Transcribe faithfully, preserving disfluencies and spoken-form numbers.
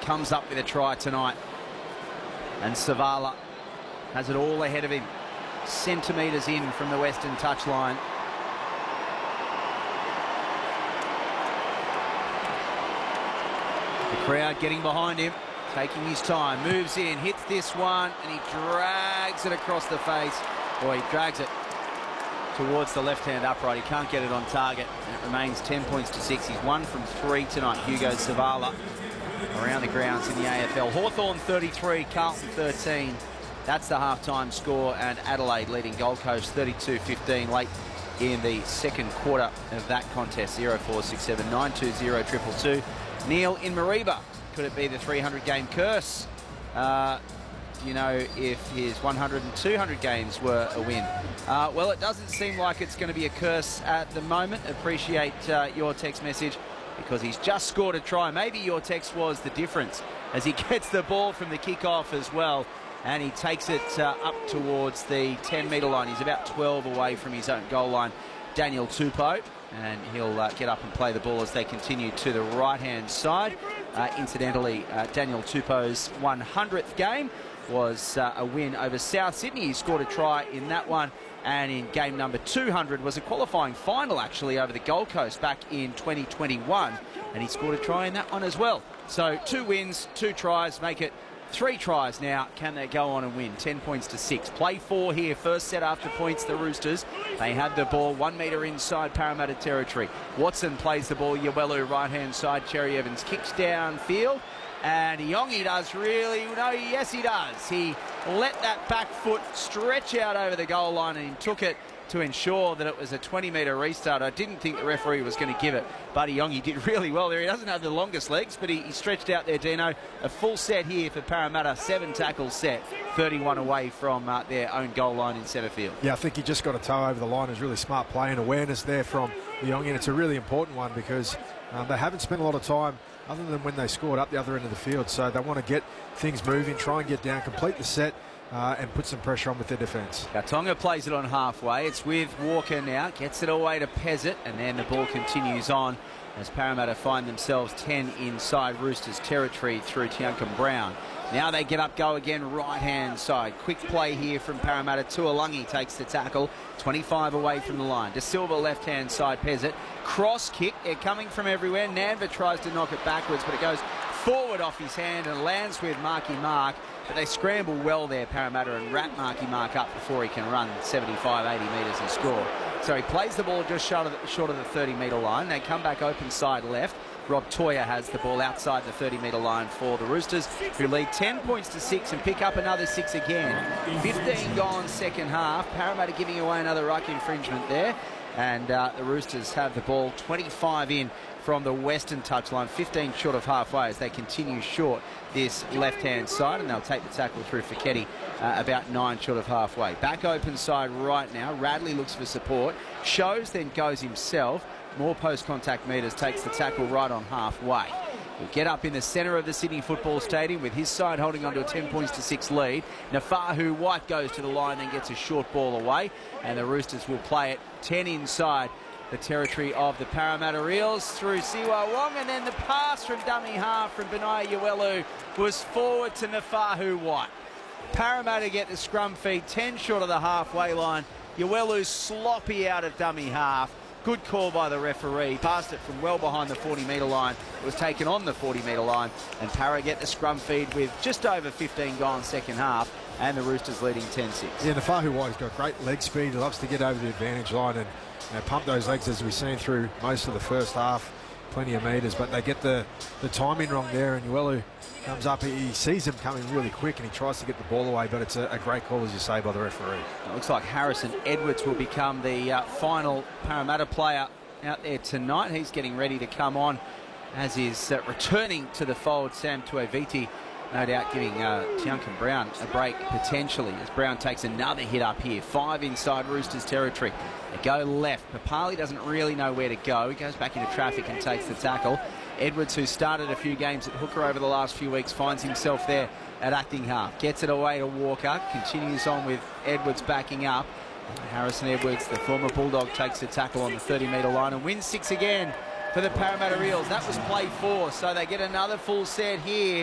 comes up with a try tonight. And Savala has it all ahead of him. Centimetres in from the western touchline. The crowd getting behind him, taking his time, moves in, hits this one, and he drags it across the face. Boy, he drags it towards the left-hand upright. He can't get it on target. And it remains ten points to six. He's one from three tonight, Hugo Savala, around the grounds in the A F L. Hawthorn thirty-three, Carlton thirteen. That's the half-time score, and Adelaide leading Gold Coast thirty-two fifteen late in the second quarter of that contest. zero four six seven nine two zero two two two. Neil in Mareeba. Could it be the three hundred game curse? Uh, you know, if his one hundred and two hundred games were a win. Uh, well, it doesn't seem like it's going to be a curse at the moment. Appreciate uh, your text message, because he's just scored a try. Maybe your text was the difference, as he gets the ball from the kickoff as well, and he takes it uh, up towards the ten metre line. He's about twelve away from his own goal line, Daniel Tupou, and he'll uh, get up and play the ball as they continue to the right-hand side. Uh, incidentally, uh, Daniel Tupou's one hundredth game was uh, a win over South Sydney. He scored a try in that one, and in game number two hundred was a qualifying final, actually, over the Gold Coast back in twenty twenty-one, and he scored a try in that one as well. So two wins, two tries, make it three tries now. Can they go on and win? ten points to six. Play four here. First set after points, the Roosters. They have the ball one metre inside Parramatta territory. Watson plays the ball. Yawelu right-hand side. Cherry Evans kicks downfield. And Iongi does really, no, yes he does. He let that back foot stretch out over the goal line, and he took it to ensure that it was a twenty metre restart. I didn't think the referee was going to give it, but Iongi did really well there. He doesn't have the longest legs, but he, he stretched out there, Dino. A full set here for Parramatta, seven tackles set, thirty-one away from uh, their own goal line in centre field. Yeah, I think he just got a toe over the line. Is really smart play and awareness there from Iongi, and it's a really important one, because um, they haven't spent a lot of time other than when they scored up the other end of the field. So they want to get things moving, try and get down, complete the set, uh, and put some pressure on with their defence. Tonga plays it on halfway. It's with Walker now. Gets it away to Pezzett, and then the ball continues on as Parramatta find themselves ten inside Roosters territory through Tiankum Brown. Now they get up, go again, right-hand side. Quick play here from Parramatta. Tuolungi takes the tackle, twenty-five away from the line. De Silva left-hand side, Pezzett. Cross kick, they're coming from everywhere. Nanva tries to knock it backwards, but it goes forward off his hand and lands with Marky Mark. But they scramble well there, Parramatta, and wrap Marky Mark up before he can run seventy-five, eighty metres and score. So he plays the ball just short of the, short of the thirty metre line. They come back open side left. Rob Toya has the ball outside the thirty metre line for the Roosters, who lead ten points to six and pick up another six again. fifteen gone second half. Parramatta giving away another ruck infringement there. And uh, the Roosters have the ball twenty-five in from the western touchline, fifteen short of halfway as they continue short this left-hand side, and they'll take the tackle through Feketi uh, about nine short of halfway. Back open side right now. Radley looks for support. Shows, then goes himself. More post-contact metres, takes the tackle right on halfway. He'll get up in the centre of the Sydney Football Stadium with his side holding on to a ten points to six lead. Nafahu White goes to the line, then gets a short ball away, and the Roosters will play it ten inside the territory of the Parramatta Eels through Siwa Wong, and then the pass from dummy half from Benai Yawelu was forward to Nafahu White. Parramatta get the scrum feed ten short of the halfway line. Yawelu sloppy out of dummy half. Good call by the referee. Passed it from well behind the forty metre line. It was taken on the forty metre line, and Para get the scrum feed with just over fifteen gone second half, and the Roosters leading ten six. Yeah, Nafahu White's got great leg speed. He loves to get over the advantage line and you know, pump those legs, as we've seen through most of the first half. Plenty of metres, but they get the, the timing wrong there, and Yawelu comes up. He sees him coming really quick, and he tries to get the ball away, but it's a, a great call, as you say, by the referee. It looks like Harrison Edwards will become the uh, final Parramatta player out there tonight. He's getting ready to come on, as is uh, returning to the fold Sam Tuiviti, no doubt giving uh, Tiankum Brown a break potentially, as Brown takes another hit up here. Five inside Roosters territory. They go left. Papali doesn't really know where to go. He goes back into traffic and takes the tackle. Edwards, who started a few games at hooker over the last few weeks, finds himself there at acting half. Gets it away to Walker. Continues on with Edwards backing up. Harrison Edwards, the former Bulldog, takes the tackle on the thirty metre line and wins six again for the Parramatta Eels. That was play four, so they get another full set here.